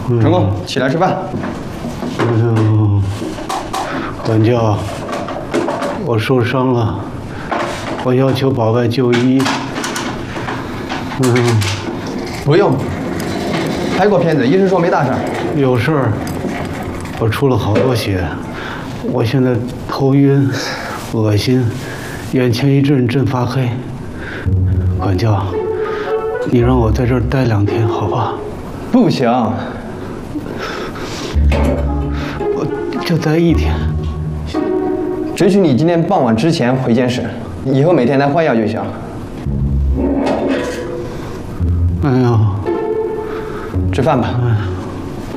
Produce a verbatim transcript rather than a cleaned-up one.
成功，起来吃饭。 嗯，管教，我受伤了，我要求保外就医。嗯， 不用，拍过片子，医生说没大事。 有事儿，我出了好多血，我现在头晕、恶心，眼前一阵阵发黑。管教，你让我在这儿待两天，好吧？ 不行， 我就待一天。 只许你今天傍晚之前回监室，以后每天来换药就行。 哎呦， 吃饭吧。 哎